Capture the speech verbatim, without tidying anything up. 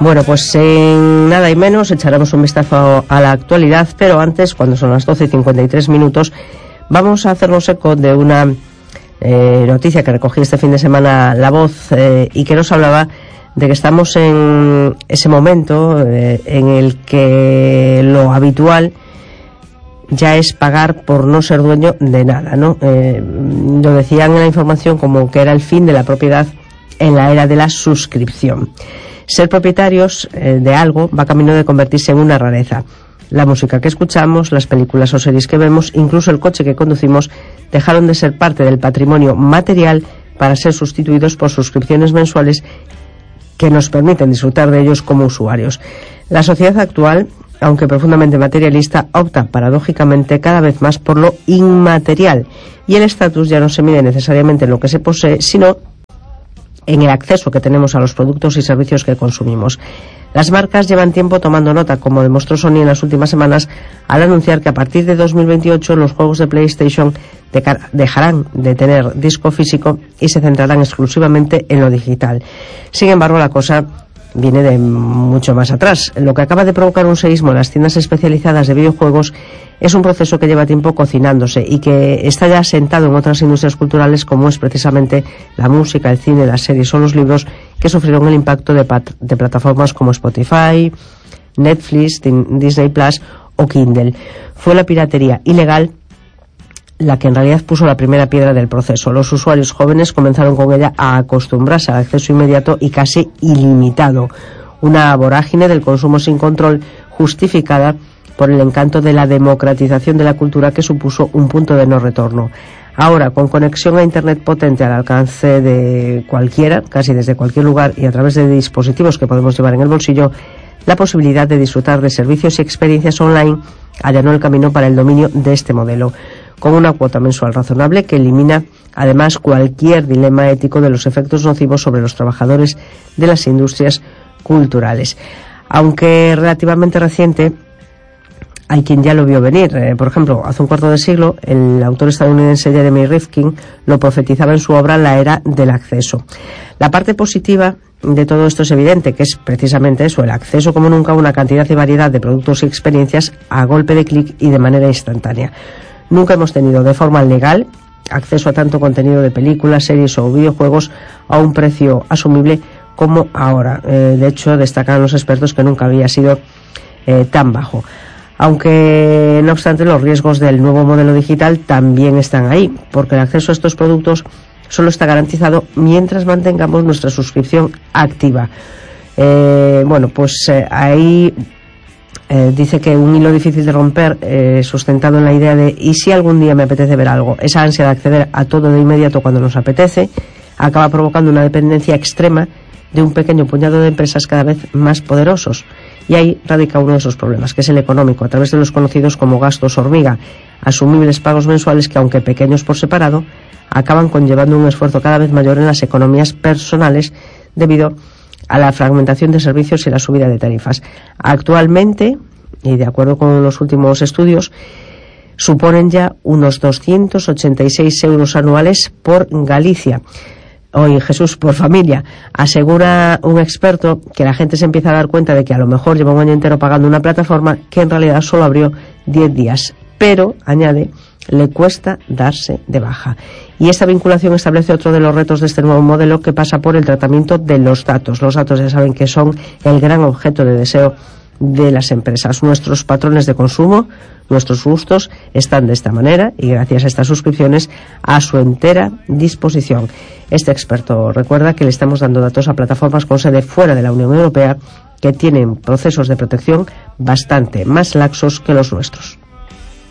Bueno, pues en nada y menos echaremos un vistazo a la actualidad, pero antes, cuando son las doce y cincuenta y tres minutos, vamos a hacernos eco de una eh, noticia que recogí este fin de semana La Voz eh, y que nos hablaba de que estamos en ese momento eh, en el que lo habitual ya es pagar por no ser dueño de nada, ¿no? Eh, lo decían en la información como que era el fin de la propiedad en la era de la suscripción. Ser propietarios eh, de algo va camino de convertirse en una rareza. La música que escuchamos, las películas o series que vemos, incluso el coche que conducimos, dejaron de ser parte del patrimonio material para ser sustituidos por suscripciones mensuales que nos permiten disfrutar de ellos como usuarios. La sociedad actual, aunque profundamente materialista, opta paradójicamente cada vez más por lo inmaterial, y el estatus ya no se mide necesariamente en lo que se posee, sino en el acceso que tenemos a los productos y servicios que consumimos. Las marcas llevan tiempo tomando nota, como demostró Sony en las últimas semanas, al anunciar que a partir de dos mil veintiocho los juegos de PlayStation dejarán de tener disco físico y se centrarán exclusivamente en lo digital. Sin embargo, la cosa viene de mucho más atrás. Lo que acaba de provocar un seísmo en las tiendas especializadas de videojuegos es un proceso que lleva tiempo cocinándose y que está ya asentado en otras industrias culturales, como es precisamente la música, el cine, las series o los libros, que sufrieron el impacto de, pat- de plataformas como Spotify, Netflix, Disney Plus o Kindle. Fue la piratería ilegal la que en realidad puso la primera piedra del proceso. Los usuarios jóvenes comenzaron con ella a acostumbrarse al acceso inmediato y casi ilimitado. Una vorágine del consumo sin control, justificada por el encanto de la democratización de la cultura, que supuso un punto de no retorno. Ahora, con conexión a Internet potente al alcance de cualquiera, casi desde cualquier lugar y a través de dispositivos que podemos llevar en el bolsillo, la posibilidad de disfrutar de servicios y experiencias online allanó el camino para el dominio de este modelo, con una cuota mensual razonable que elimina además cualquier dilema ético de los efectos nocivos sobre los trabajadores de las industrias culturales. Aunque relativamente reciente, hay quien ya lo vio venir. Eh, por ejemplo, hace un cuarto de siglo, el autor estadounidense Jeremy Rifkin lo profetizaba en su obra La Era del Acceso. La parte positiva de todo esto es evidente, que es precisamente eso, el acceso como nunca a una cantidad y variedad de productos y experiencias a golpe de clic y de manera instantánea. Nunca hemos tenido de forma legal acceso a tanto contenido de películas, series o videojuegos a un precio asumible como ahora. Eh, de hecho, destacan los expertos que nunca había sido eh, tan bajo. Aunque, no obstante, los riesgos del nuevo modelo digital también están ahí, porque el acceso a estos productos solo está garantizado mientras mantengamos nuestra suscripción activa. Eh, bueno, pues eh, ahí... Eh, dice que un hilo difícil de romper, eh, sustentado en la idea de ¿y si algún día me apetece ver algo? Esa ansia de acceder a todo de inmediato cuando nos apetece acaba provocando una dependencia extrema de un pequeño puñado de empresas cada vez más poderosos. Y ahí radica uno de esos problemas, que es el económico, a través de los conocidos como gastos hormiga, asumibles pagos mensuales que, aunque pequeños por separado, acaban conllevando un esfuerzo cada vez mayor en las economías personales debido a la fragmentación de servicios y la subida de tarifas. Actualmente, y de acuerdo con los últimos estudios, suponen ya unos doscientos ochenta y seis euros anuales por Galicia. Hoy, Jesús, por familia. Asegura un experto que la gente se empieza a dar cuenta de que a lo mejor lleva un año entero pagando una plataforma que en realidad solo abrió diez días. Pero, añade, le cuesta darse de baja. Y esta vinculación establece otro de los retos de este nuevo modelo, que pasa por el tratamiento de los datos. Los datos, ya saben, que son el gran objeto de deseo de las empresas. Nuestros patrones de consumo, nuestros gustos están de esta manera y gracias a estas suscripciones a su entera disposición. Este experto recuerda que le estamos dando datos a plataformas con sede fuera de la Unión Europea que tienen procesos de protección bastante más laxos que los nuestros.